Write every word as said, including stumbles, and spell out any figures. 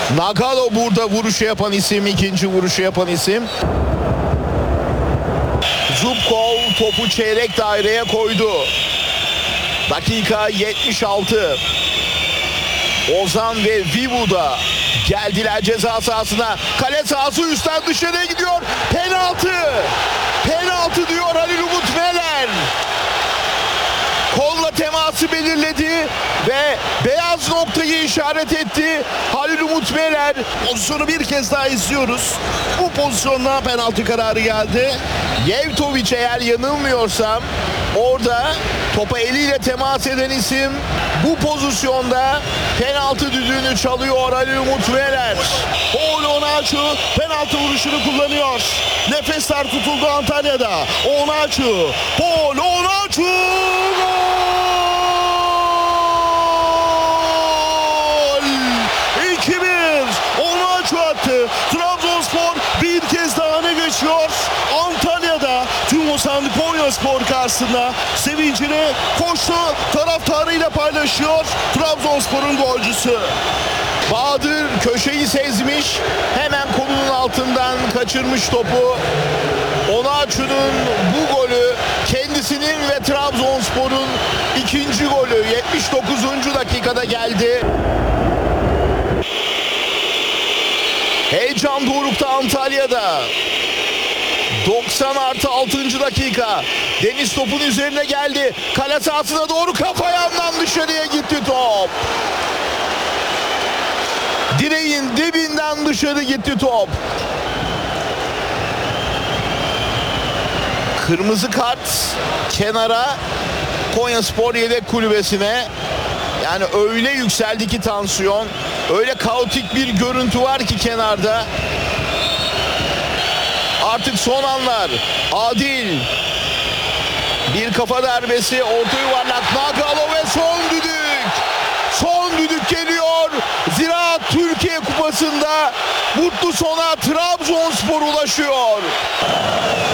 Nagalo burada vuruşu yapan isim, ikinci vuruşu yapan isim. Zubkov topu çeyrek daireye koydu. Dakika yetmiş altı. Ozan ve Vivu'da geldiler ceza sahasına. Kale sahası üstten dışarıya gidiyor. Penaltı. Penaltı diyor Halil Umut Meler. Kolla teması belirledi ve beyaz noktayı işaret etti Halil Umut Meler. Pozisyonu bir kez daha izliyoruz. Bu pozisyonda penaltı kararı geldi. Yevtoviç eğer yanılmıyorsam orada topa eliyle temas eden isim, bu pozisyonda penaltı düdüğünü çalıyor Halil Umut Meler. Paul Onaçu penaltı vuruşunu kullanıyor. Nefesler tutuldu Antalya'da. Onaçu, Paul Onaçu! Gol! iki bir. Onaçu attı. Trabzonspor bir kez daha öne geçiyor. Antalya'da Tümosan Konyaspor karşısında sevincini koştu taraftarıyla paylaşıyor Trabzonspor'un golcüsü. Bahadır köşeyi sezmiş, hemen kolunun altından kaçırmış topu. Onaçu'nun bu golü kendisinin ve Trabzonspor'un ikinci golü yetmiş dokuzuncu dakikada geldi. Heyecan dorukta Antalya'da. doksan artı altıncı dakika. Deniz topun üzerine geldi. Kale sahasına doğru kafa yandan dışarıya gitti top. Direğin dibinden dışarı gitti top. Kırmızı kart kenara, Konyaspor yedek kulübesine. Yani öyle yükseldi ki tansiyon. Öyle kaotik bir görüntü var ki kenarda. Artık son anlar. Adil. Bir kafa darbesi, orta yuvarlak, Nagalo ve son düdük. Son düdük geliyor. Ziraat Türkiye Kupası'nda mutlu sona Trabzonspor ulaşıyor.